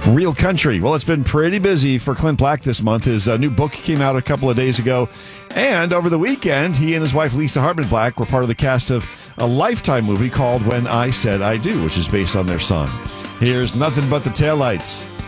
Real Country. Well, it's been pretty busy for Clint Black this month. His new book came out a couple of days ago. And over the weekend, he and his wife, Lisa Hartman Black, were part of the cast of a Lifetime movie called When I Said I Do, which is based on their song. Here's Nothing But the Taillights